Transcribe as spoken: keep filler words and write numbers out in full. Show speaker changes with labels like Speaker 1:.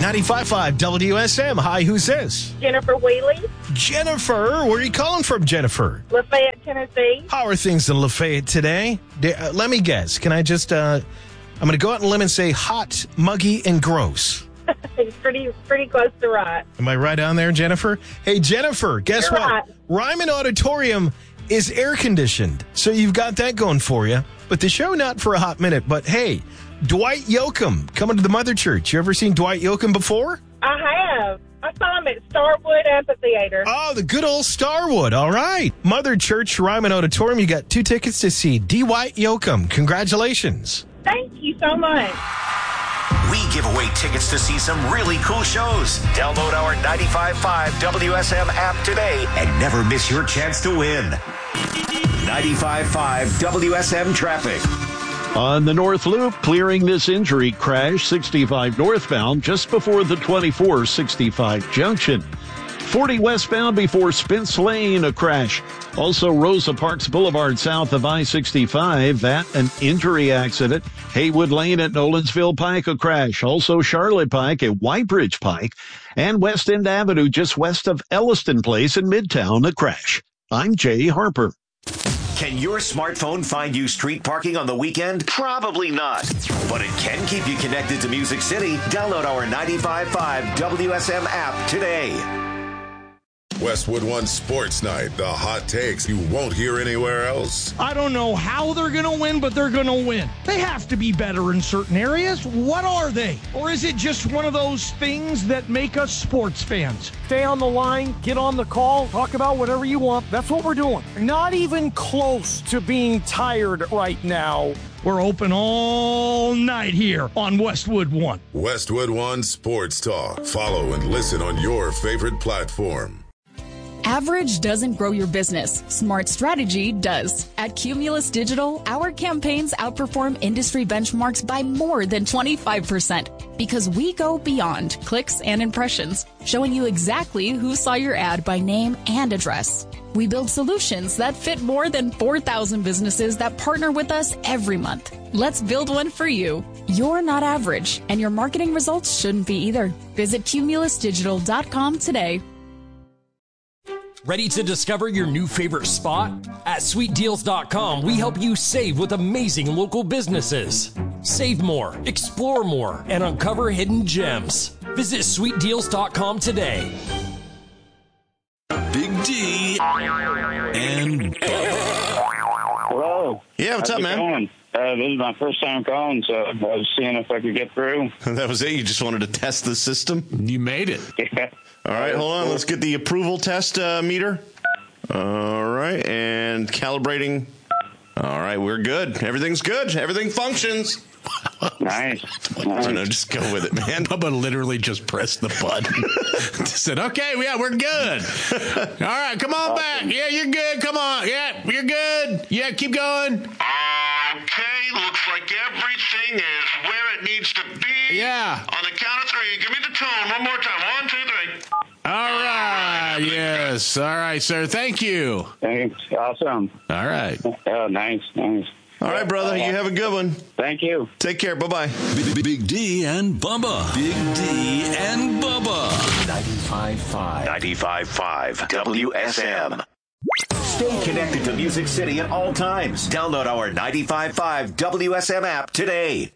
Speaker 1: ninety-five point five W S M. Hi, who's this?
Speaker 2: Jennifer Wheatley.
Speaker 1: Jennifer, where are you calling from, Jennifer?
Speaker 2: Lafayette, Tennessee.
Speaker 1: How are things in Lafayette today? D- uh, let me guess. Can I just, uh, I'm going to go out on a limb and say hot, muggy, and gross.
Speaker 2: It's pretty pretty close to right.
Speaker 1: Am I right on there, Jennifer? Hey, Jennifer, guess
Speaker 2: You're
Speaker 1: what?
Speaker 2: right.
Speaker 1: Ryman Auditorium is air-conditioned, so you've got that going for you. But the show, not for a hot minute. But, hey, Dwight Yoakam coming to the Mother Church. You ever seen Dwight Yoakam before?
Speaker 2: I have. I saw him at Starwood Amphitheater.
Speaker 1: Oh, the good old Starwood. All right. Mother Church, Ryman Auditorium. You got two tickets to see Dwight Yoakam. Congratulations.
Speaker 2: Thank you so much.
Speaker 3: We give away tickets to see some really cool shows. Download our ninety-five point five W S M app today and never miss your chance to win. ninety-five point five W S M traffic.
Speaker 4: On the North Loop, clearing this injury crash, sixty-five northbound, just before the twenty-four sixty-five junction. forty westbound before Spence Lane, a crash. Also, Rosa Parks Boulevard south of I sixty-five, that an injury accident. Haywood Lane at Nolensville Pike, a crash. Also, Charlotte Pike at White Bridge Pike. And West End Avenue just west of Elliston Place in Midtown, a crash. I'm Jay Harper.
Speaker 3: Can your smartphone find you street parking on the weekend? Probably not. But it can keep you connected to Music City. Download our ninety-five point five W S M app today.
Speaker 5: Westwood One Sports Night, the hot takes you won't hear anywhere else.
Speaker 6: I don't know how they're going to win, but they're going to win. They have to be better in certain areas. What are they? Or is it just one of those things that make us sports fans? Stay on the line, get on the call, talk about whatever you want. That's what we're doing. Not even close to being tired right now. We're open all night here on Westwood One.
Speaker 5: Westwood One Sports Talk. Follow and listen on your favorite platform.
Speaker 7: Average doesn't grow your business. Smart strategy does. At Cumulus Digital, our campaigns outperform industry benchmarks by more than twenty-five percent because we go beyond clicks and impressions, showing you exactly who saw your ad by name and address. We build solutions that fit more than four thousand businesses that partner with us every month. Let's build one for you. You're not average, and your marketing results shouldn't be either. Visit cumulus digital dot com today.
Speaker 8: Ready to discover your new favorite spot? At sweet deals dot com, we help you save with amazing local businesses. Save more, explore more, and uncover hidden gems. Visit sweet deals dot com today.
Speaker 9: Big D and
Speaker 10: Hello.
Speaker 11: Yeah, what's
Speaker 10: How's
Speaker 11: up,
Speaker 10: it
Speaker 11: man?
Speaker 10: going? Uh, this is my first time calling, so I was seeing if I could get through.
Speaker 11: That was it? You just wanted to test the system?
Speaker 9: you made it.
Speaker 10: Yeah.
Speaker 11: All right, hold on. Let's get the approval test uh, meter. All right, and calibrating. All right, we're good. Everything's good. Everything functions.
Speaker 10: Nice.
Speaker 11: I don't know, just go with it, man.
Speaker 9: Bubba literally just pressed the button. Said, okay, yeah, we're good. All right, come on back. Yeah, you're good. Come on. Yeah, you're good. Yeah, keep going.
Speaker 12: Okay, looks like everything is where it needs to be.
Speaker 9: Yeah.
Speaker 12: On the count of three, give me the tone one more time. One, two, three.
Speaker 9: All right. Yes. All right, sir. Thank you.
Speaker 10: Thanks. Awesome.
Speaker 9: All right.
Speaker 10: Oh, nice, nice.
Speaker 11: All right, brother. You have a good one.
Speaker 10: Thank you.
Speaker 11: Take care. Bye-bye.
Speaker 9: Big, Big D and Bubba. Big D and Bubba.
Speaker 3: ninety-five point five. ninety-five point five W S M. Stay connected to Music City at all times. Download our ninety-five point five W S M app today.